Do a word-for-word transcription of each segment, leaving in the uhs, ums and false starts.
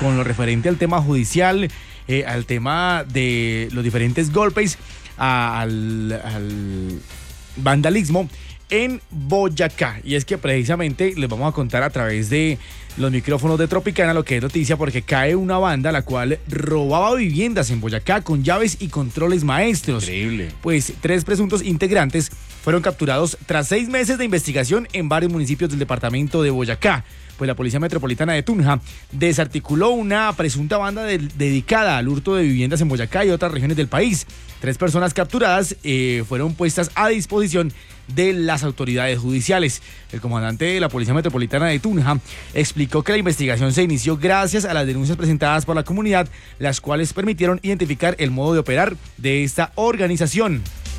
con lo referente al tema judicial, eh, al tema de los diferentes golpes, a, al, al vandalismo en Boyacá. Y es que precisamente les vamos a contar a través de los micrófonos de Tropicana lo que es noticia, porque cae una banda la cual robaba viviendas en Boyacá con llaves y controles maestros. Increíble. Pues tres presuntos integrantes fueron capturados tras seis meses de investigación en varios municipios del departamento de Boyacá. Pues la Policía Metropolitana de Tunja desarticuló una presunta banda de, dedicada al hurto de viviendas en Boyacá y otras regiones del país. Tres personas capturadas eh, fueron puestas a disposición de las autoridades judiciales. El comandante de la Policía Metropolitana de Tunja explicó que la investigación se inició gracias a las denuncias presentadas por la comunidad, las cuales permitieron identificar el modo de operar de esta organización.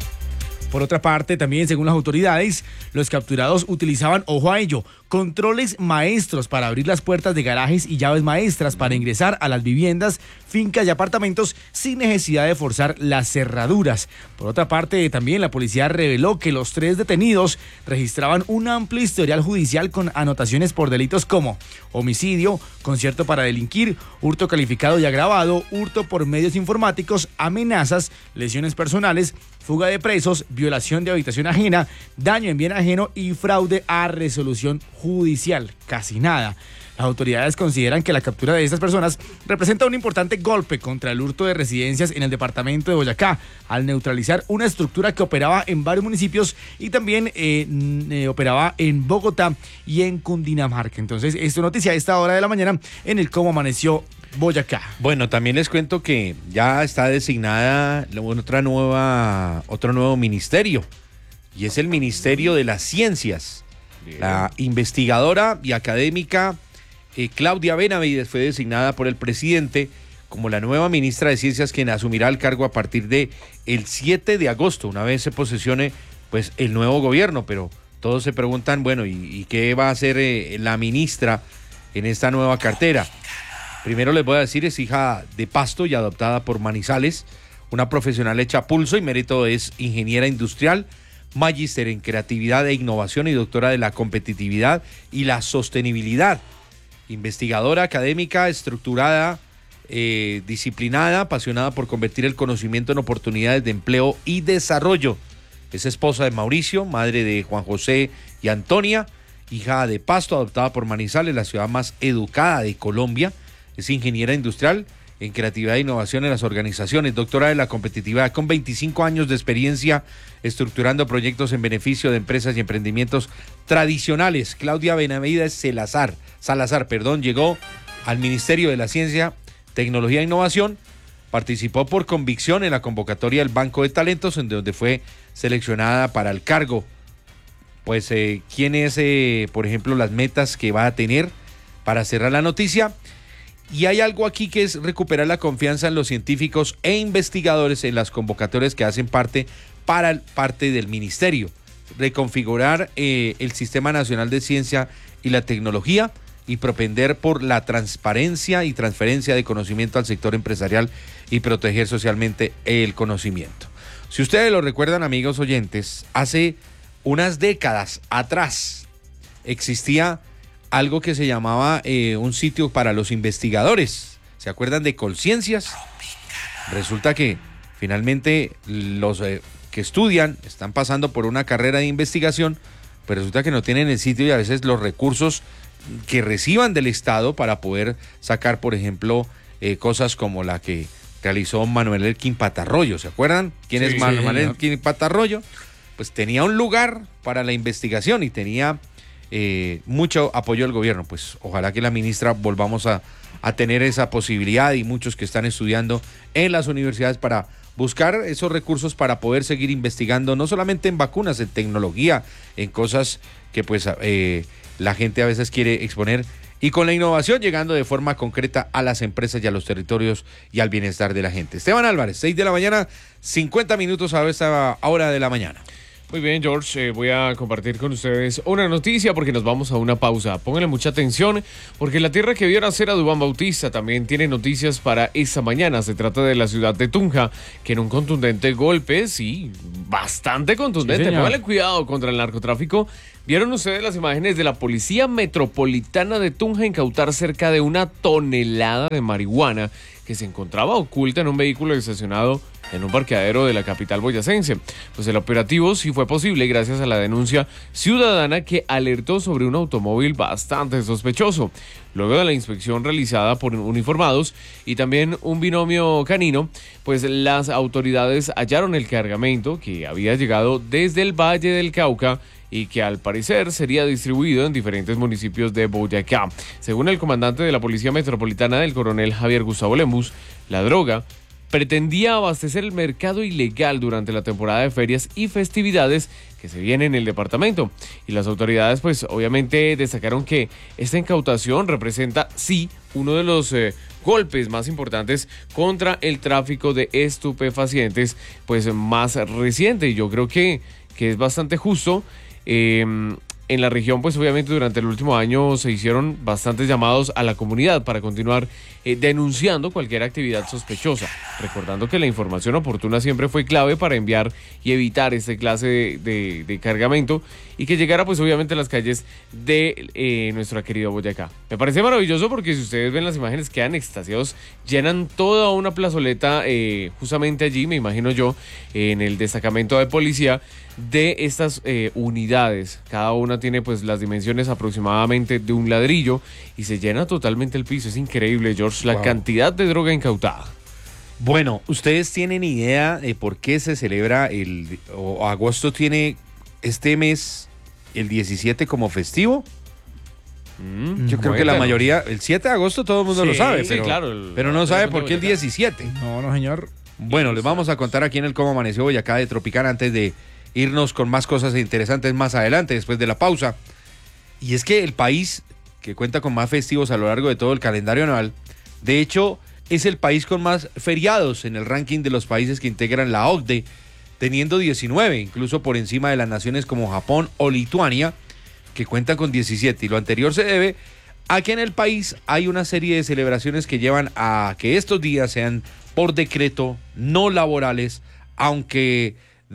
Por otra parte, también según las autoridades, los capturados utilizaban, ojo a ello, controles maestros para abrir las puertas de garajes y llaves maestras para ingresar a las viviendas, fincas y apartamentos sin necesidad de forzar las cerraduras. Por otra parte, también la policía reveló que los tres detenidos registraban un amplio historial judicial con anotaciones por delitos como homicidio, concierto para delinquir, hurto calificado y agravado, hurto por medios informáticos, amenazas, lesiones personales, fuga de presos, violación de habitación ajena, daño en bien ajeno y fraude a resolución judicial. Casi nada. Las autoridades consideran que la captura de estas personas representa un importante golpe contra el hurto de residencias en el departamento de Boyacá, al neutralizar una estructura que operaba en varios municipios y también eh, eh, operaba en Bogotá y en Cundinamarca. Entonces, esta noticia a esta hora de la mañana en el Cómo Amaneció Boyacá. Bueno, también les cuento que ya está designada otra nueva, otro nuevo ministerio, y es el Ministerio de las Ciencias. Bien. La investigadora y académica eh, Claudia Benavides fue designada por el presidente como la nueva ministra de Ciencias, quien asumirá el cargo a partir de el siete de agosto, una vez se posesione pues el nuevo gobierno. Pero todos se preguntan, bueno, ¿y, y qué va a hacer eh, la ministra en esta nueva cartera? Primero les voy a decir, es hija de Pasto y adoptada por Manizales, una profesional hecha a pulso, y mérito es ingeniera industrial, magíster en creatividad e innovación y doctora de la competitividad y la sostenibilidad. Investigadora académica, estructurada, eh, disciplinada, apasionada por convertir el conocimiento en oportunidades de empleo y desarrollo. Es esposa de Mauricio, madre de Juan José y Antonia, hija de Pasto, adoptada por Manizales, la ciudad más educada de Colombia. Es ingeniera industrial en creatividad e innovación en las organizaciones, doctora de la competitividad, con veinticinco años de experiencia estructurando proyectos en beneficio de empresas y emprendimientos tradicionales. Claudia Benavides Salazar, Salazar, perdón, llegó al Ministerio de la Ciencia, Tecnología e Innovación, participó por convicción en la convocatoria del Banco de Talentos, en donde fue seleccionada para el cargo. Pues, eh, ¿quién es, eh, por ejemplo, las metas que va a tener para cerrar la noticia? Y hay algo aquí que es recuperar la confianza en los científicos e investigadores en las convocatorias que hacen parte para el, parte del ministerio. Reconfigurar eh, el Sistema Nacional de Ciencia y la Tecnología y propender por la transparencia y transferencia de conocimiento al sector empresarial y proteger socialmente el conocimiento. Si ustedes lo recuerdan, amigos oyentes, hace unas décadas atrás existía algo que se llamaba eh, un sitio para los investigadores. ¿Se acuerdan de Colciencias? Resulta que finalmente los eh, que estudian están pasando por una carrera de investigación, pero resulta que no tienen el sitio y a veces los recursos que reciban del Estado para poder sacar, por ejemplo, eh, cosas como la que realizó Manuel Elkin Patarroyo. ¿Se acuerdan? ¿Quién sí, es Manuel sí, Elkin Patarroyo? Pues tenía un lugar para la investigación y tenía Eh, mucho apoyo del gobierno. Pues ojalá que la ministra volvamos a, a tener esa posibilidad, y muchos que están estudiando en las universidades para buscar esos recursos para poder seguir investigando, no solamente en vacunas, en tecnología, en cosas que pues eh, la gente a veces quiere exponer, y con la innovación llegando de forma concreta a las empresas y a los territorios y al bienestar de la gente. Esteban Álvarez, seis de la mañana, cincuenta minutos a esta hora de la mañana. Muy bien, George, eh, voy a compartir con ustedes una noticia porque nos vamos a una pausa. Pónganle mucha atención porque la tierra que vio nacer a Duván Bautista también tiene noticias para esta mañana. Se trata de la ciudad de Tunja, que en un contundente golpe, sí, bastante contundente, sí, pónganle cuidado contra el narcotráfico, ¿Vieron ustedes las imágenes de la Policía Metropolitana de Tunja incautar cerca de una tonelada de marihuana que se encontraba oculta en un vehículo estacionado en un parqueadero de la capital boyacense? Pues el operativo sí fue posible gracias a la denuncia ciudadana que alertó sobre un automóvil bastante sospechoso. Luego de la inspección realizada por uniformados y también un binomio canino, pues las autoridades hallaron el cargamento que había llegado desde el Valle del Cauca y que al parecer sería distribuido en diferentes municipios de Boyacá. Según el comandante de la Policía Metropolitana, del coronel Javier Gustavo Lemus, la droga pretendía abastecer el mercado ilegal durante la temporada de ferias y festividades que se viene en el departamento. Y las autoridades pues obviamente destacaron que esta incautación representa sí uno de los eh, golpes más importantes contra el tráfico de estupefacientes pues más reciente. Y yo creo que, que es bastante justo. Eh, en la región, pues obviamente durante el último año se hicieron bastantes llamados a la comunidad para continuar eh, denunciando cualquier actividad sospechosa, recordando que la información oportuna siempre fue clave para enviar y evitar este clase de, de, de cargamento y que llegara pues obviamente a las calles de eh, nuestra querida Boyacá. Me parece maravilloso porque si ustedes ven las imágenes quedan extasiados, llenan toda una plazoleta eh, justamente allí, me imagino yo, en el destacamento de policía de estas eh, unidades. Cada una tiene pues las dimensiones aproximadamente de un ladrillo y se llena totalmente el piso. Es increíble, George, la wow. cantidad de droga incautada. Bueno, ¿ustedes tienen idea de por qué se celebra el o agosto tiene este mes el diecisiete como festivo? Mm, Yo creo bueno, que la mayoría, el siete de agosto todo el mundo sí, lo sabe, pero, sí, claro, el, pero no sabe por qué el diecisiete. No, no, señor. Bueno, les vamos a contar aquí en el Cómo Amaneció Boyacá de Tropicana antes de irnos con más cosas interesantes más adelante, después de la pausa. Y es que el país que cuenta con más festivos a lo largo de todo el calendario anual, de hecho, es el país con más feriados en el ranking de los países que integran la O C D E, teniendo diecinueve, incluso por encima de las naciones como Japón o Lituania, que cuentan con diecisiete. Y lo anterior se debe a que en el país hay una serie de celebraciones que llevan a que estos días sean por decreto no laborales, aunque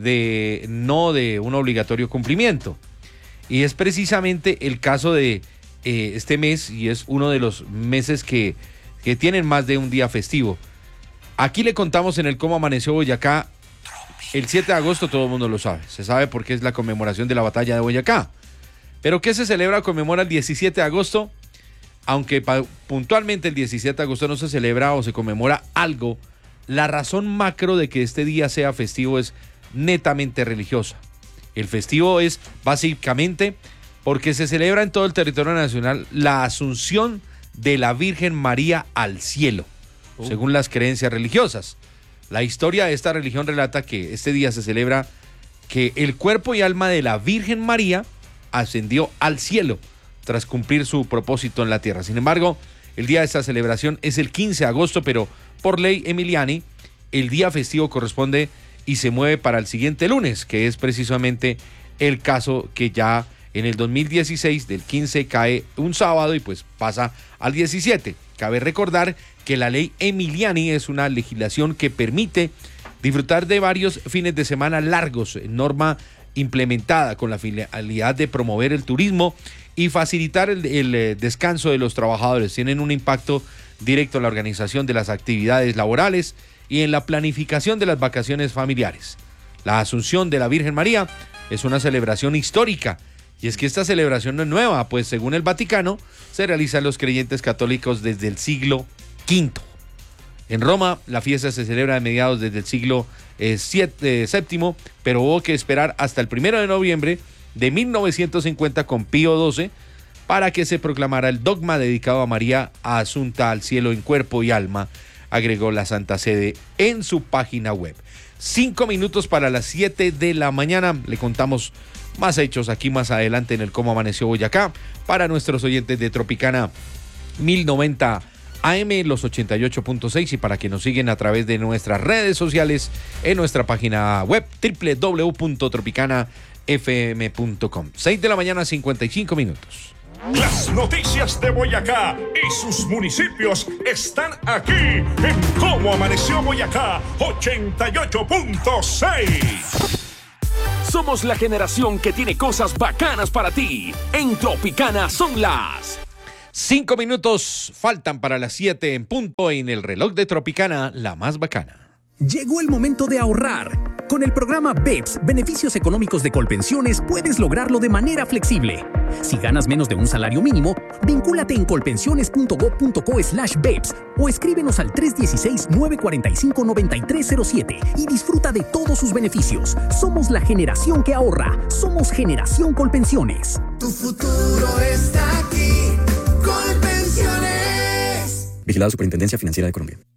de no de un obligatorio cumplimiento. Y es precisamente el caso de eh, este mes, y es uno de los meses que, que tienen más de un día festivo. Aquí le contamos en el Cómo Amaneció Boyacá. El siete de agosto todo el mundo lo sabe, se sabe porque es la conmemoración de la batalla de Boyacá. ¿Pero qué se celebra o conmemora el diecisiete de agosto? Aunque puntualmente el diecisiete de agosto no se celebra o se conmemora algo, la razón macro de que este día sea festivo es netamente religiosa. El festivo es básicamente porque se celebra en todo el territorio nacional la asunción de la Virgen María al cielo, uh. según las creencias religiosas. La historia de esta religión relata que este día se celebra que el cuerpo y alma de la Virgen María ascendió al cielo tras cumplir su propósito en la tierra. Sin embargo, el día de esta celebración es el quince de agosto, pero por ley Emiliani, el día festivo corresponde y se mueve para el siguiente lunes, que es precisamente el caso que ya en el dos mil dieciséis del quince cae un sábado y pues pasa al diecisiete. Cabe recordar que la ley Emiliani es una legislación que permite disfrutar de varios fines de semana largos, norma implementada con la finalidad de promover el turismo y facilitar el, el descanso de los trabajadores. Tienen un impacto directo en la organización de las actividades laborales y en la planificación de las vacaciones familiares. La Asunción de la Virgen María es una celebración histórica, y es que esta celebración no es nueva, pues según el Vaticano se realizan los creyentes católicos desde el siglo quinto. En Roma la fiesta se celebra a mediados desde el siglo eh, siete, eh, séptimo, pero hubo que esperar hasta el primero de noviembre de mil novecientos cincuenta con Pío doce para que se proclamara el dogma dedicado a María asunta al cielo en cuerpo y alma, agregó la Santa Sede en su página web. Cinco minutos para las siete de la mañana. Le contamos más hechos aquí más adelante en el Cómo Amaneció Boyacá para nuestros oyentes de Tropicana mil noventa A M, los ochenta y ocho punto seis, y para que nos siguen a través de nuestras redes sociales en nuestra página web doble u doble u doble u punto tropicana f m punto com. seis de la mañana, cincuenta y cinco minutos. Las noticias de Boyacá y sus municipios están aquí en Cómo Amaneció Boyacá ochenta y ocho punto seis. Somos la generación que tiene cosas bacanas para ti. En Tropicana son las... Cinco minutos faltan para las siete en punto en el reloj de Tropicana, la más bacana. Llegó el momento de ahorrar. Con el programa B E P S, Beneficios Económicos de Colpensiones, puedes lograrlo de manera flexible. Si ganas menos de un salario mínimo, vincúlate en colpensiones.gov.co slash BEPS o escríbenos al tres uno seis, nueve cuatro cinco, nueve tres cero siete y disfruta de todos sus beneficios. Somos la generación que ahorra. Somos Generación Colpensiones. Tu futuro está aquí. Colpensiones. Vigilado Superintendencia Financiera de Colombia.